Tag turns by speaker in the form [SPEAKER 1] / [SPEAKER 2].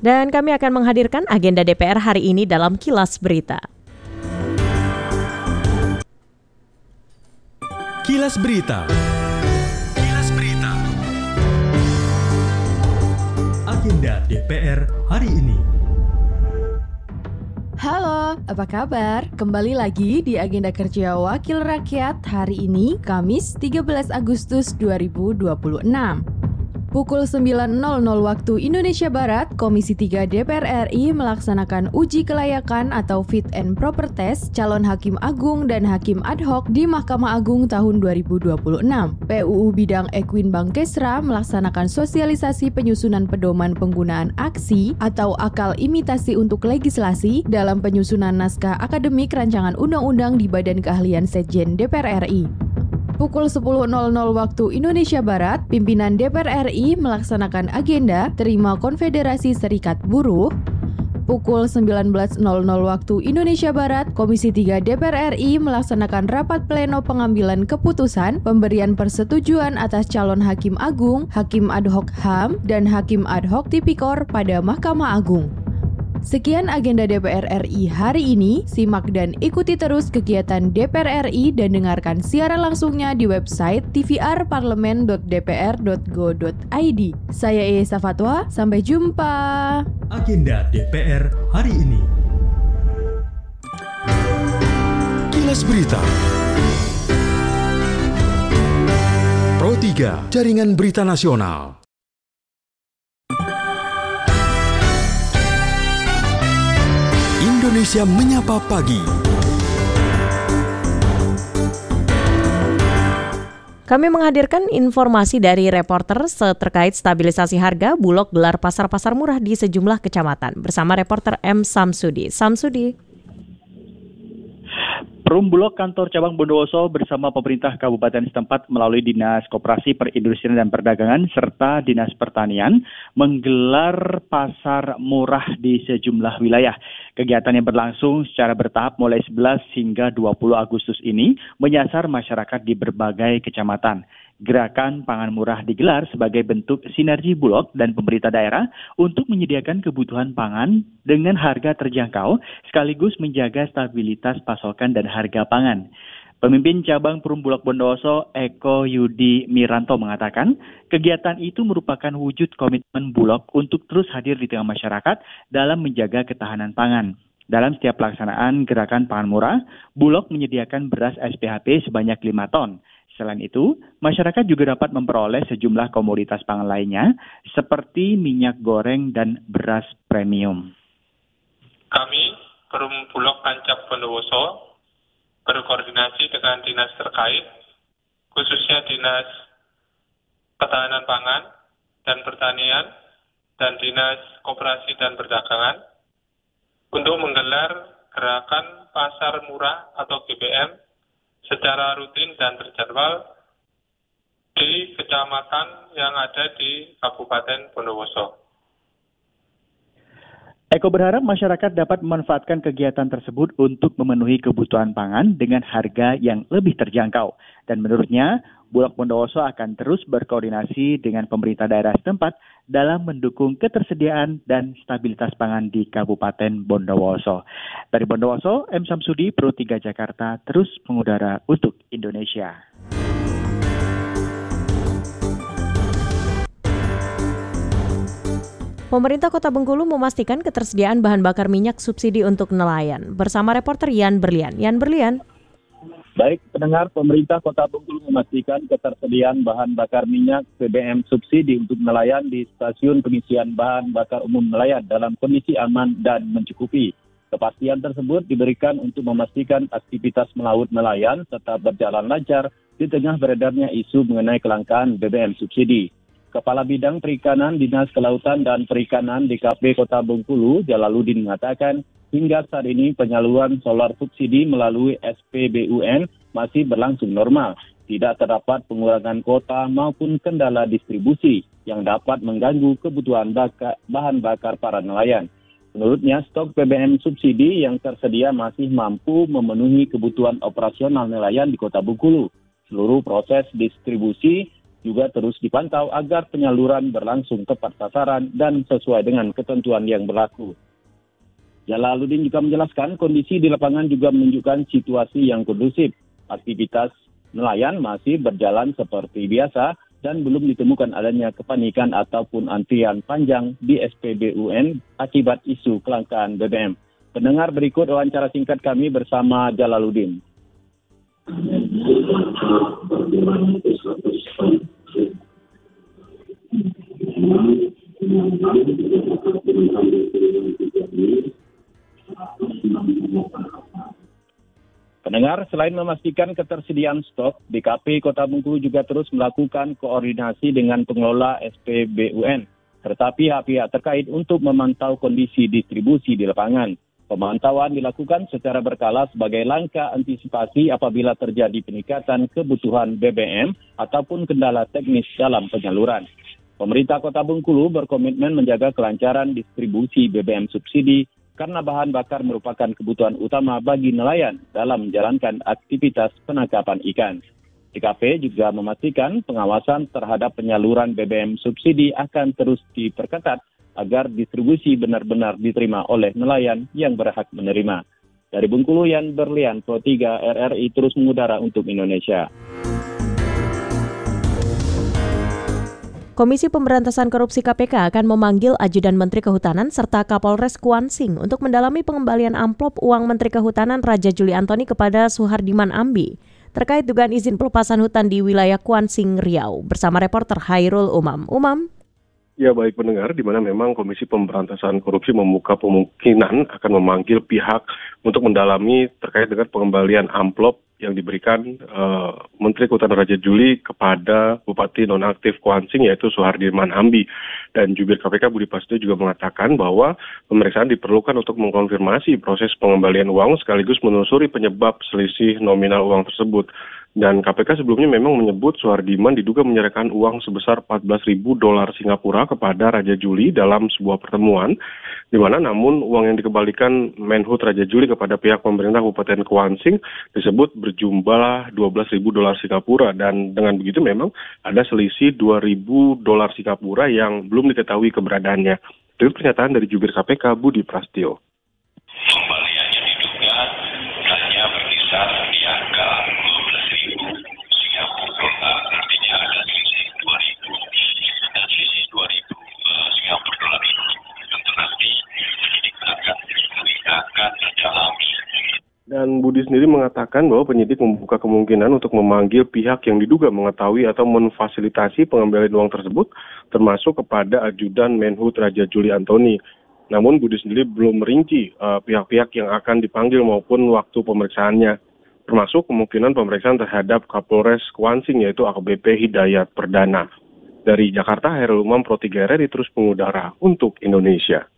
[SPEAKER 1] Dan kami akan menghadirkan agenda DPR hari ini dalam Kilas Berita.
[SPEAKER 2] Kilas Berita. Agenda DPR hari ini.
[SPEAKER 3] Halo, apa kabar? Kembali lagi di Agenda Kerja Wakil Rakyat hari ini, Kamis 13 Agustus 2026. Pukul 9.00 waktu Indonesia Barat, Komisi 3 DPR RI melaksanakan uji kelayakan atau fit and proper test calon Hakim Agung dan Hakim ad hoc di Mahkamah Agung tahun 2026. PUU Bidang Equin Bangkesra melaksanakan sosialisasi penyusunan pedoman penggunaan aksi atau akal imitasi untuk legislasi dalam penyusunan naskah akademik rancangan undang-undang di Badan Keahlian Sekjen DPR RI. Pukul 10.00 waktu Indonesia Barat, pimpinan DPR RI melaksanakan agenda terima Konfederasi Serikat Buruh. Pukul 19.00 waktu Indonesia Barat, Komisi 3 DPR RI melaksanakan rapat pleno pengambilan keputusan pemberian persetujuan atas calon Hakim Agung, Hakim ad hoc HAM, dan Hakim ad hoc Tipikor pada Mahkamah Agung. Sekian agenda DPR RI hari ini. Simak dan ikuti terus kegiatan DPR RI dan dengarkan siaran langsungnya di website tvrparlemen.dpr.go.id. Saya Esa Fatwa, sampai jumpa.
[SPEAKER 2] Agenda DPR hari ini. Kilas Berita. Pro 3, Jaringan Berita Nasional. Indonesia Menyapa Pagi.
[SPEAKER 1] Kami menghadirkan informasi dari reporter terkait stabilisasi harga Bulog gelar pasar-pasar murah di sejumlah kecamatan bersama reporter M. Samsudi.
[SPEAKER 4] Perum Bulog Kantor Cabang Bondowoso bersama pemerintah kabupaten setempat melalui Dinas Koperasi Perindustrian dan Perdagangan serta Dinas Pertanian menggelar pasar murah di sejumlah wilayah. Kegiatan yang berlangsung secara bertahap mulai 11 hingga 20 Agustus ini menyasar masyarakat di berbagai kecamatan. Gerakan pangan murah digelar sebagai bentuk sinergi Bulog dan pemerintah daerah untuk menyediakan kebutuhan pangan dengan harga terjangkau sekaligus menjaga stabilitas pasokan dan harga pangan. Pemimpin cabang Perum Bulog Bondowoso Eko Yudi Miranto mengatakan kegiatan itu merupakan wujud komitmen Bulog untuk terus hadir di tengah masyarakat dalam menjaga ketahanan pangan. Dalam setiap pelaksanaan gerakan pangan murah, Bulog menyediakan beras SPHP sebanyak 5 ton. Selain itu, masyarakat juga dapat memperoleh sejumlah komoditas pangan lainnya seperti minyak goreng dan beras premium.
[SPEAKER 5] Kami, Perum Bulog Kancap Bondowoso, berkoordinasi dengan dinas terkait, khususnya Dinas Ketahanan Pangan dan Pertanian dan Dinas Koperasi dan Perdagangan, untuk menggelar gerakan pasar murah atau GPM secara rutin dan terjadwal di kecamatan yang ada di Kabupaten Bondowoso.
[SPEAKER 4] Eko berharap masyarakat dapat memanfaatkan kegiatan tersebut untuk memenuhi kebutuhan pangan dengan harga yang lebih terjangkau. Dan menurutnya, Bulog Bondowoso akan terus berkoordinasi dengan pemerintah daerah setempat dalam mendukung ketersediaan dan stabilitas pangan di Kabupaten Bondowoso. Dari Bondowoso, M. Samsudi, Pro 3 Jakarta, terus mengudara untuk Indonesia.
[SPEAKER 1] Pemerintah Kota Bengkulu memastikan ketersediaan bahan bakar minyak subsidi untuk nelayan. Bersama reporter Yan Berlian.
[SPEAKER 6] Baik, pendengar, pemerintah Kota Bengkulu memastikan ketersediaan bahan bakar minyak BBM subsidi untuk nelayan di stasiun pengisian bahan bakar umum nelayan dalam kondisi aman dan mencukupi. Kepastian tersebut diberikan untuk memastikan aktivitas melaut nelayan tetap berjalan lancar di tengah beredarnya isu mengenai kelangkaan BBM subsidi. Kepala Bidang Perikanan Dinas Kelautan dan Perikanan DKP Kota Bengkulu, Jalaluddin mengatakan, hingga saat ini penyaluran solar subsidi melalui SPBUN masih berlangsung normal. Tidak terdapat pengurangan kuota maupun kendala distribusi yang dapat mengganggu kebutuhan bahan bakar para nelayan. Menurutnya, stok BBM subsidi yang tersedia masih mampu memenuhi kebutuhan operasional nelayan di Kota Bengkulu. Seluruh proses distribusi juga terus dipantau agar penyaluran berlangsung tepat sasaran dan sesuai dengan ketentuan yang berlaku. Jalaluddin juga menjelaskan kondisi di lapangan juga menunjukkan situasi yang kondusif. Aktivitas nelayan masih berjalan seperti biasa dan belum ditemukan adanya kepanikan ataupun antrian panjang di SPBUN akibat isu kelangkaan BBM. Pendengar, berikut wawancara singkat kami bersama Jalaluddin. Pendengar, selain memastikan ketersediaan stok, DKP Kota Bengkulu juga terus melakukan koordinasi dengan pengelola SPBUN serta pihak-pihak terkait untuk memantau kondisi distribusi di lapangan. Pemantauan dilakukan secara berkala sebagai langkah antisipasi apabila terjadi peningkatan kebutuhan BBM ataupun kendala teknis dalam penyaluran. Pemerintah Kota Bengkulu berkomitmen menjaga kelancaran distribusi BBM subsidi karena bahan bakar merupakan kebutuhan utama bagi nelayan dalam menjalankan aktivitas penangkapan ikan. DKP juga memastikan pengawasan terhadap penyaluran BBM subsidi akan terus diperketat agar distribusi benar-benar diterima oleh nelayan yang berhak menerima. Dari Bengkulu, Yan Berlian, Pro 3 RRI terus mengudara untuk Indonesia.
[SPEAKER 1] Komisi Pemberantasan Korupsi KPK akan memanggil Ajudan Menteri Kehutanan serta Kapolres Kuansing untuk mendalami pengembalian amplop uang Menteri Kehutanan Raja Juli Antoni kepada Suhardiman Ambi terkait dugaan izin pelepasan hutan di wilayah Kuansing, Riau. Bersama reporter Hairul Umam.
[SPEAKER 7] Ya, baik pendengar, di mana memang Komisi Pemberantasan Korupsi membuka kemungkinan akan memanggil pihak untuk mendalami terkait dengan pengembalian amplop yang diberikan Menteri Kehutanan Raja Juli kepada Bupati Nonaktif Kuansing yaitu Suhardiman Ambi. Dan jubir KPK Budi Prasetyo juga mengatakan bahwa pemeriksaan diperlukan untuk mengkonfirmasi proses pengembalian uang sekaligus menelusuri penyebab selisih nominal uang tersebut. Dan KPK sebelumnya memang menyebut Suhardiman diduga menyerahkan uang sebesar $14.000 Singapura kepada Raja Juli dalam sebuah pertemuan, di mana namun uang yang dikembalikan Menhut Raja Juli kepada pihak pemerintah Kabupaten Kuansing disebut berjumlah $12.000 Singapura, dan dengan begitu memang ada selisih $2.000 Singapura yang belum diketahui keberadaannya. Itu pernyataan dari jubir KPK Budi Prasetyo.
[SPEAKER 8] Pembaliannya diduga hanya berkisar di angka $12.000 Singapura, artinya ada selisih $2.000 dan selisih $2.000 Singapura itu tentu nanti penyidik akan mendalami.
[SPEAKER 7] Dan Budi sendiri mengatakan bahwa penyidik membuka kemungkinan untuk memanggil pihak yang diduga mengetahui atau memfasilitasi pengembalian uang tersebut, termasuk kepada Ajudan Menhut Raja Juli Antoni. Namun Budi sendiri belum merinci pihak-pihak yang akan dipanggil maupun waktu pemeriksaannya, termasuk kemungkinan pemeriksaan terhadap Kapolres Kuansing yaitu AKBP Hidayat Perdana. Dari Jakarta, Hairul Umam, Pro 3 RRI terus mengudara untuk Indonesia.